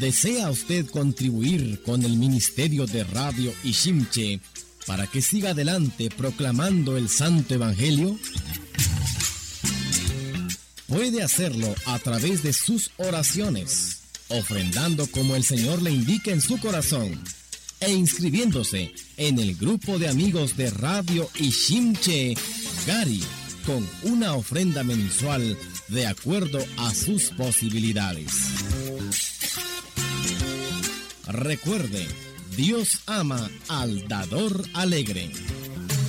¿Desea usted contribuir con el Ministerio de Radio Iximche para que siga adelante proclamando el Santo Evangelio? Puede hacerlo a través de sus oraciones, ofrendando como el Señor le indique en su corazón, e inscribiéndose en el grupo de amigos de Radio Iximche Gari, con una ofrenda mensual de acuerdo a sus posibilidades. Recuerde, Dios ama al dador alegre.